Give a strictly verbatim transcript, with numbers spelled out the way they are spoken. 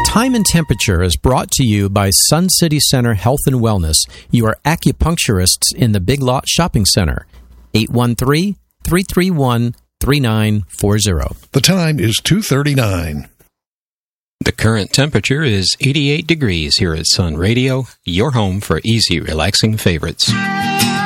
Time and Temperature is brought to you by Sun City Center Health and Wellness, your acupuncturists in the Big Lot Shopping Center. eight one three, three three one, three nine four zero. The time is two thirty-nine. The current temperature is eighty-eight degrees here at Sun Radio, your home for easy, relaxing favorites.